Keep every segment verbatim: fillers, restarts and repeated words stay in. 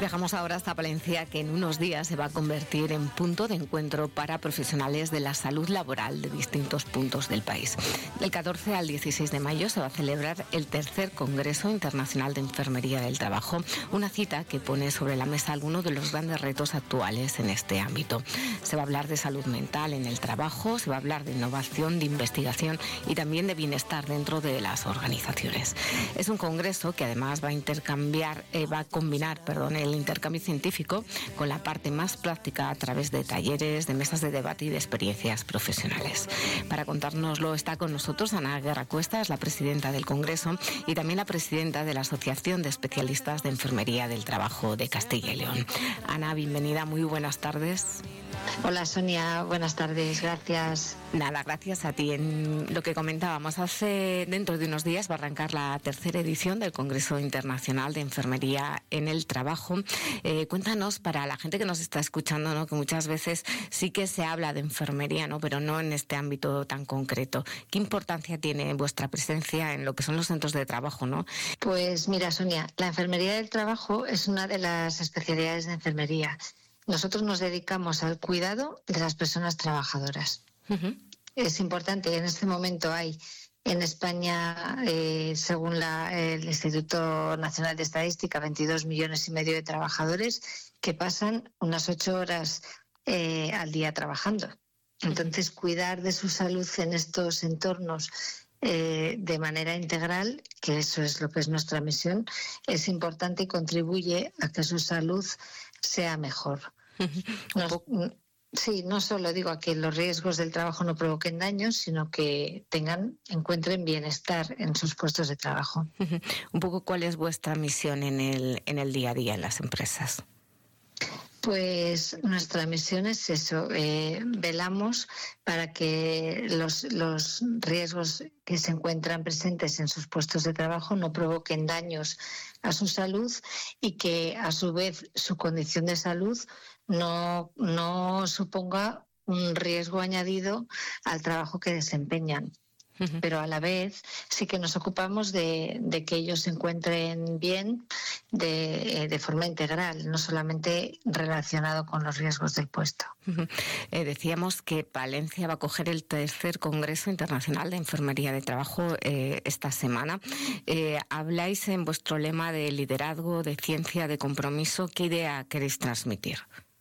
Viajamos ahora hasta Palencia, que en unos días se va a convertir en punto de encuentro para profesionales de la salud laboral de distintos puntos del país. Del catorce al dieciséis de mayo se va a celebrar el tercer Congreso Internacional de Enfermería del Trabajo, una cita que pone sobre la mesa algunos de los grandes retos actuales en este ámbito. Se va a hablar de salud mental en el trabajo, se va a hablar de innovación, de investigación y también de bienestar dentro de las organizaciones. Es un congreso que además va a intercambiar, eh, va a combinar, perdón, el intercambio científico con la parte más práctica a través de talleres, de mesas de debate y de experiencias profesionales. Para contárnoslo está con nosotros Ana Guerra Cuesta, es la presidenta del Congreso y también la presidenta de la Asociación de Especialistas de Enfermería del Trabajo de Castilla y León. Ana, bienvenida, muy buenas tardes. Hola Sonia, buenas tardes, gracias. Nada, gracias a ti. En lo que comentábamos, hace dentro de unos días va a arrancar la tercera edición del Congreso Internacional de Enfermería en el Trabajo. Eh, cuéntanos, para la gente que nos está escuchando, ¿no?, que muchas veces sí que se habla de enfermería, ¿no?, pero no en este ámbito tan concreto. ¿Qué importancia tiene vuestra presencia en lo que son los centros de trabajo, ¿no? Pues mira, Sonia, la enfermería del trabajo es una de las especialidades de enfermería. Nosotros nos dedicamos al cuidado de las personas trabajadoras. Uh-huh. Es importante, en este momento hay en España, eh, según la, el Instituto Nacional de Estadística, veintidós millones y medio de trabajadores que pasan unas ocho horas eh, al día trabajando. Entonces, cuidar de su salud en estos entornos eh, de manera integral, que eso es lo que es nuestra misión, es importante y contribuye a que su salud sea mejor. No, sí, no solo digo a que los riesgos del trabajo no provoquen daños, sino que tengan, encuentren bienestar en sus puestos de trabajo. Un poco, ¿cuál es vuestra misión en el, en el día a día en las empresas? Pues nuestra misión es eso, eh, velamos para que los, los riesgos que se encuentran presentes en sus puestos de trabajo no provoquen daños a su salud y que a su vez su condición de salud no, no suponga un riesgo añadido al trabajo que desempeñan. Pero a la vez sí que nos ocupamos de, de que ellos se encuentren bien de, de forma integral, no solamente relacionado con los riesgos del puesto. Uh-huh. Eh, decíamos que Palencia va a acoger el tercer Congreso Internacional de Enfermería de Trabajo eh, esta semana. Eh, habláis en vuestro lema de liderazgo, de ciencia, de compromiso. ¿Qué idea queréis transmitir?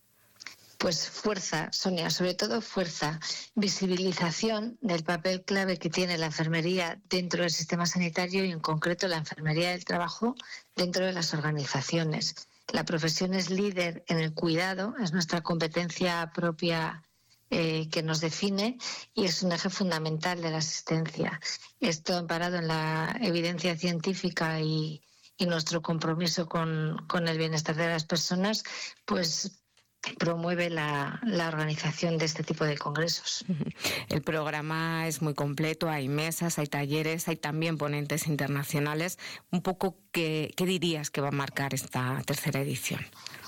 Pues fuerza, Sonia, sobre todo fuerza, visibilización del papel clave que tiene la enfermería dentro del sistema sanitario y en concreto la enfermería del trabajo dentro de las organizaciones. La profesión es líder en el cuidado, es nuestra competencia propia eh, que nos define y es un eje fundamental de la asistencia. Esto amparado en la evidencia científica y, y nuestro compromiso con, con el bienestar de las personas, pues promueve la, la organización de este tipo de congresos. El programa es muy completo, hay mesas, hay talleres, hay también ponentes internacionales. Un poco, ¿qué, qué dirías que va a marcar esta tercera edición?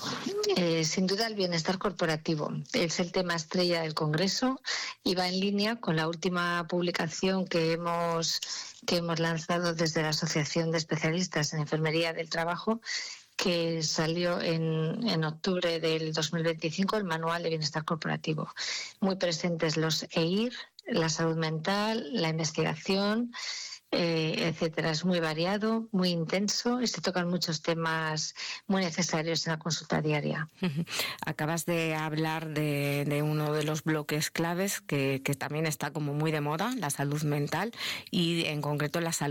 Eh, sin duda el bienestar corporativo es el tema estrella del Congreso y va en línea con la última publicación que hemos, que hemos lanzado desde la Asociación de Especialistas en Enfermería del Trabajo, que salió en, en octubre del dos mil veinticinco, el Manual de Bienestar Corporativo. Muy presentes los E I R, la salud mental, la investigación, eh, etcétera. Es muy variado, muy intenso y se tocan muchos temas muy necesarios en la consulta diaria. Acabas de hablar de, de uno de los bloques claves que, que también está como muy de moda, la salud mental y en concreto la salud